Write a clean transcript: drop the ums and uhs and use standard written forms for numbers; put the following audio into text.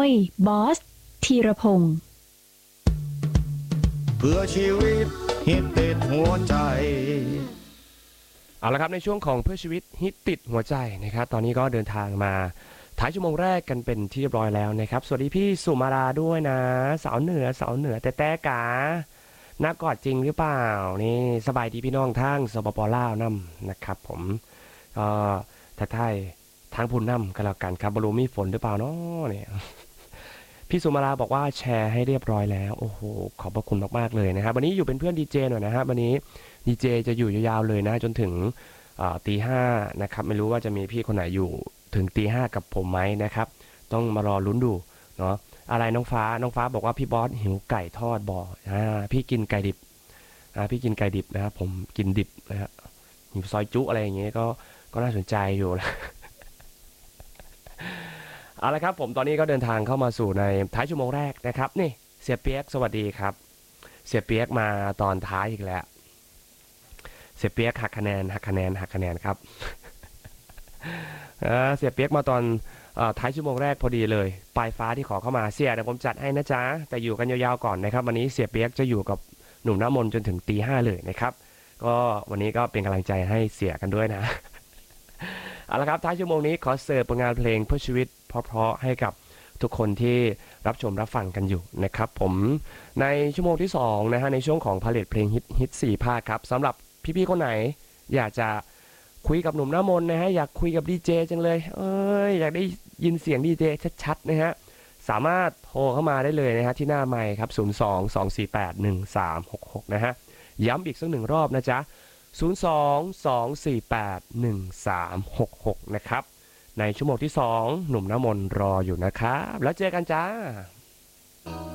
ยบอสธีรพงศ์เพื่อชีวิตฮิตติดหัวใจเอาละครับในช่วงของเพื่อชีวิตฮิตติดหัวใจนะครับตอนนี้ก็เดินทางมาท้ายชั่วโมงแรกกันเป็นที่เรียบร้อยแล้วนะครับสวัสดีพี่สุมาราด้วยนะสาวเหนือแต่กานักกอดจริงหรือเปล่านี่สบายดีพี่น้องทางสปปลาวนํนะครับผมก็ทักทายทางพุ่นนํกันแล้วกันครับบรูมีฝนหรือเปล่าเนาะเนี่ยพี่สุมาราบอกว่าแชร์ให้เรียบร้อยแล้วโอ้โหขอบพระคุณมากๆเลยนะครับวันนี้อยู่เป็นเพื่อนดีเจหน่อยนะฮะวันนี้ดีเจจะอยู่ยาวๆเลยนะจนถึงตีห้านะครับไม่รู้ว่าจะมีพี่คนไหนอยู่ถึงตีห้ากับผมไหมนะครับต้องมารอลุ้นดูเนาะอะไรน้องฟ้าบอกว่าพี่บอสหิวไก่ทอดบ่พี่กินไก่ดิบพี่กินไก่ดิบนะครับผมกินดิบนะฮะหิวซอยจุอะไรอย่างเงี้ยก็น่าสนใจอยู่นะ เอาละครับผมตอนนี้ก็เดินทางเข้ามาสู่ในท้ายชั่วโมงแรกนะครับนี่เสียเปียกสวัสดีครับเสียเปียกมาตอนท้ายอีกแล้วเสียเปียกหักคะแนนครับ เสียเปียกมาตอนท้ายชั่วโมงแรกพอดีเลยปลายฟ้าที่ขอเข้ามาเสียเดี๋ยวผมจัดให้นะจ๊ะแต่อยู่กันยาวๆก่อนนะครับวันนี้เสียเปียกจะอยู่กับหนุ่มน้ำมนต์จนถึงตีห้าเลยนะครับก็วันนี้ก็เป็นกำลังใจให้เสียกันด้วยนะ เอาละครับท้ายชั่วโมงนี้ขอเสิร์ฟผลงานเพลงเพื่อชีวิตเพราะๆให้กับทุกคนที่รับชมรับฟังกันอยู่นะครับผมในชั่วโมงที่2นะฮะในช่วงของพาเลทเพลงฮิต4ภาคครับสำหรับพี่ๆคนไหนอยากจะคุยกับหนุ่มหน้ามนต์นะฮะอยากคุยกับดีเจจังเลยอยากได้ยินเสียงดีเจชัดๆนะฮะสามารถโทรเข้ามาได้เลยนะฮะที่หน้าไมค์ครับ02-248-1366นะฮะย้ำอีกสักหนึ่งรอบนะจ๊ะ02-248-1366นะครับในชั่วโมงที่2หนุ่มน้ำมนต์รออยู่นะครับแล้วเจอกันจ้า